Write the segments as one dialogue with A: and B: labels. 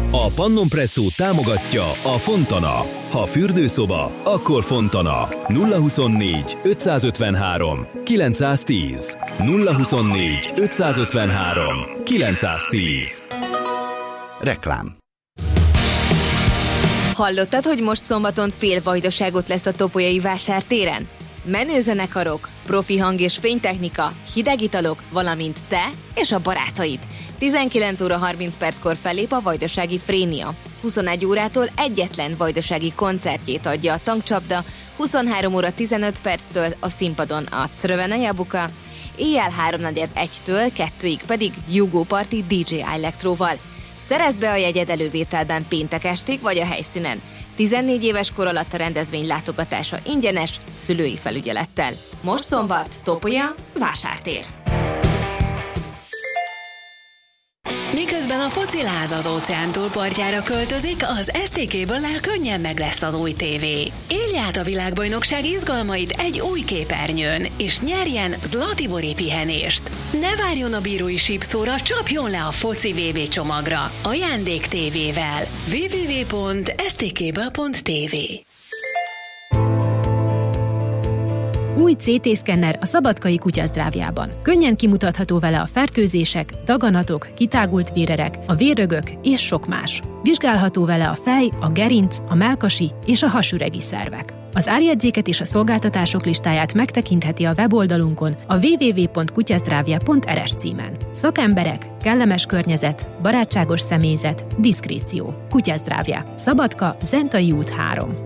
A: A Pannon Presszó támogatja a Fontana. Ha fürdőszoba, akkor Fontana. 024 553 910. 024 553 910.
B: Reklám.
C: Hallottad, hogy most szombaton félvajdaságot lesz a Topolyai vásártéren? Menőzenekarok, profi hang és fénytechnika, hideg italok, valamint te és a barátaid. 19 óra 30 perckor fellép a vajdasági Frénia. 21 órától egyetlen vajdasági koncertjét adja a Tankcsapda, 23 óra 15 perctől a színpadon a Crvena Jabuka, éjjel 3:41-től 2-ig pedig Jugo Party DJ Electroval. Szerezd be a jegyed elővételben péntek estig vagy a helyszínen. 14 éves kor alatt a rendezvény látogatása ingyenes, szülői felügyelettel. Most szombat, Topolya, vásártér.
D: Miközben a fociláz az óceán túlpartjára költözik, az STK-ből könnyen meg lesz az új tévé. Élj át a világbajnokság izgalmait egy új képernyőn, és nyerjen Zlatibori pihenést. Ne várjon a bírói sípszóra, csapjon le a foci VB csomagra. Ajándék tévével. www.stkből.tv.
E: Új CT-szkenner a Szabadkai Kutyasztráviában. Könnyen kimutatható vele a fertőzések, daganatok, kitágult vérerek, a vérrögök és sok más. Vizsgálható vele a fej, a gerinc, a mellkasi és a hasüregi szervek. Az árjegyzéket és a szolgáltatások listáját megtekintheti a weboldalunkon a www.kutyasztravia.rs címen. Szakemberek, kellemes környezet, barátságos személyzet, diszkréció. Kutyasztravia. Szabadka, Zentai út 3.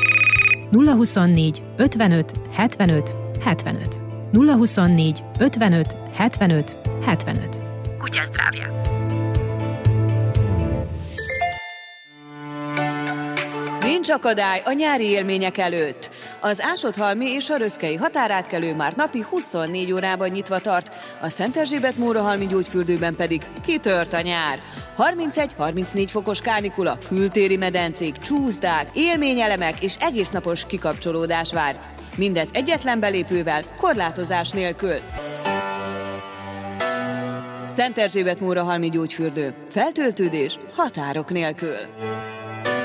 E: 024 55 75 75. 024 55 75 75. Kutyasztravia.
F: Nincs akadály a nyári élmények előtt. Az Ásodhalmi és a Röszkei határátkelő már napi 24 órában nyitva tart, a Szenterzsébet-Mórahalmi gyógyfürdőben pedig kitört a nyár. 31-34 fokos kánikula, kültéri medencék, csúszdák, élményelemek és egésznapos kikapcsolódás vár. Mindez egyetlen belépővel, korlátozás nélkül. Szenterzsébet-Mórahalmi gyógyfürdő. Feltöltődés határok nélkül.